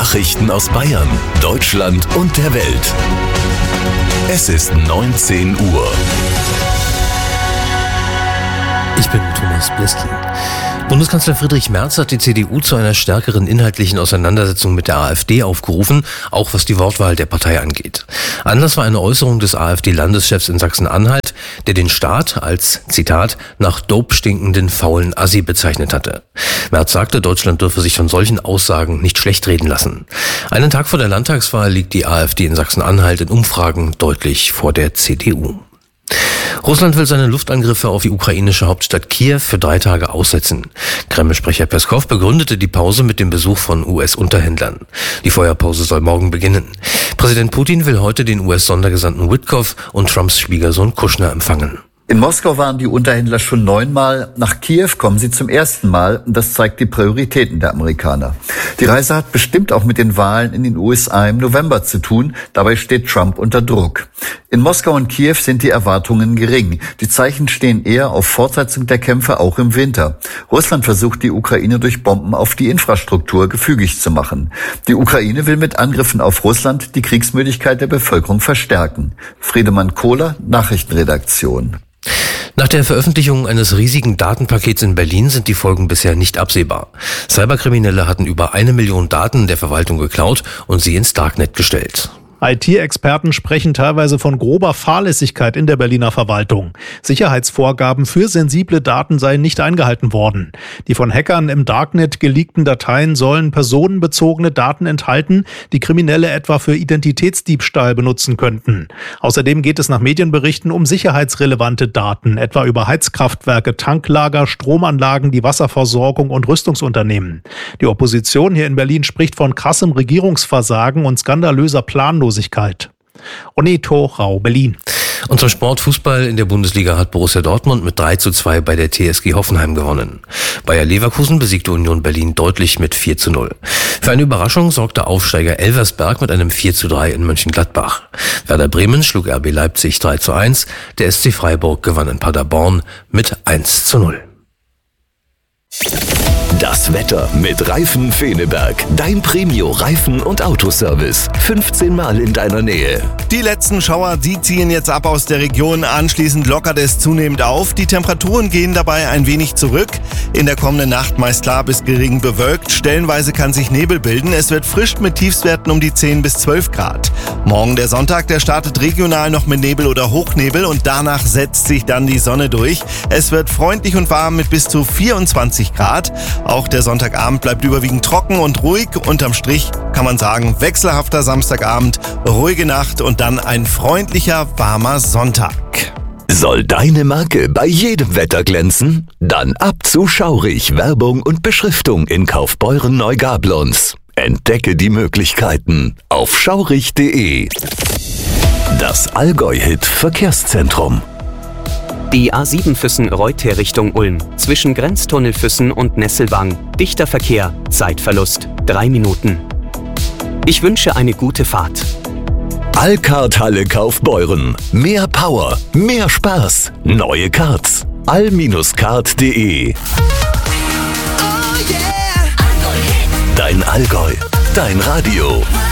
Nachrichten aus Bayern, Deutschland und der Welt. Es ist 19 Uhr. Ich bin Thomas Bleski. Bundeskanzler Friedrich Merz hat die CDU zu einer stärkeren inhaltlichen Auseinandersetzung mit der AfD aufgerufen, auch was die Wortwahl der Partei angeht. Anlass war eine Äußerung des AfD-Landeschefs in Sachsen-Anhalt, der den Staat als, Zitat, nach Dope stinkenden faulen Assi bezeichnet hatte. Merz sagte, Deutschland dürfe sich von solchen Aussagen nicht schlecht reden lassen. Einen Tag vor der Landtagswahl liegt die AfD in Sachsen-Anhalt in Umfragen deutlich vor der CDU. Russland will seine Luftangriffe auf die ukrainische Hauptstadt Kiew für 3 Tage aussetzen. Kreml-Sprecher Peskow begründete die Pause mit dem Besuch von US-Unterhändlern. Die Feuerpause soll morgen beginnen. Präsident Putin will heute den US-Sondergesandten Witkoff und Trumps Schwiegersohn Kushner empfangen. In Moskau waren die Unterhändler schon 9-mal, nach Kiew kommen sie zum 1. Mal und das zeigt die Prioritäten der Amerikaner. Die Reise hat bestimmt auch mit den Wahlen in den USA im November zu tun, dabei steht Trump unter Druck. In Moskau und Kiew sind die Erwartungen gering. Die Zeichen stehen eher auf Fortsetzung der Kämpfe auch im Winter. Russland versucht die Ukraine durch Bomben auf die Infrastruktur gefügig zu machen. Die Ukraine will mit Angriffen auf Russland die Kriegsmüdigkeit der Bevölkerung verstärken. Friedemann Kohler, Nachrichtenredaktion. Nach der Veröffentlichung eines riesigen Datenpakets in Berlin sind die Folgen bisher nicht absehbar. Cyberkriminelle hatten über 1 Million Daten der Verwaltung geklaut und sie ins Darknet gestellt. IT-Experten sprechen teilweise von grober Fahrlässigkeit in der Berliner Verwaltung. Sicherheitsvorgaben für sensible Daten seien nicht eingehalten worden. Die von Hackern im Darknet geleakten Dateien sollen personenbezogene Daten enthalten, die Kriminelle etwa für Identitätsdiebstahl benutzen könnten. Außerdem geht es nach Medienberichten um sicherheitsrelevante Daten, etwa über Heizkraftwerke, Tanklager, Stromanlagen, die Wasserversorgung und Rüstungsunternehmen. Die Opposition hier in Berlin spricht von krassem Regierungsversagen und skandalöser Planlosigkeit. Oneto Rau, Berlin. Und zum Sport Fußball in der Bundesliga hat Borussia Dortmund mit 3:2 bei der TSG Hoffenheim gewonnen. Bayer Leverkusen besiegte Union Berlin deutlich mit 4:0. Für eine Überraschung sorgte Aufsteiger Elversberg mit einem 4:3 in Mönchengladbach. Werder Bremen schlug RB Leipzig 3:1. Der SC Freiburg gewann in Paderborn mit 1:0. Das Wetter mit Reifen Feneberg. Dein Premio-Reifen- und Autoservice. 15 Mal in deiner Nähe. Die letzten Schauer, die ziehen jetzt ab aus der Region. Anschließend lockert es zunehmend auf. Die Temperaturen gehen dabei ein wenig zurück. In der kommenden Nacht meist klar bis gering bewölkt. Stellenweise kann sich Nebel bilden. Es wird frisch mit Tiefstwerten um die 10 bis 12 Grad. Morgen der Sonntag, der startet regional noch mit Nebel oder Hochnebel und danach setzt sich dann die Sonne durch. Es wird freundlich und warm mit bis zu 24 Grad. Auch der Sonntagabend bleibt überwiegend trocken und ruhig. Unterm Strich kann man sagen, wechselhafter Samstagabend, ruhige Nacht und dann ein freundlicher, warmer Sonntag. Soll deine Marke bei jedem Wetter glänzen? Dann ab zu Schaurig Werbung und Beschriftung in Kaufbeuren Neugablonz. Entdecke die Möglichkeiten auf schaurig.de. Das Allgäu-Hit Verkehrszentrum. Die A7 Füssen-Reuter Richtung Ulm. Zwischen Grenztunnel Füssen und Nesselwang. Dichter Verkehr, Zeitverlust 3 Minuten. Ich wünsche eine gute Fahrt. Allcard Halle Kaufbeuren. Mehr Power, mehr Spaß. Neue Cards. all-card.de. Dein Allgäu, dein Radio.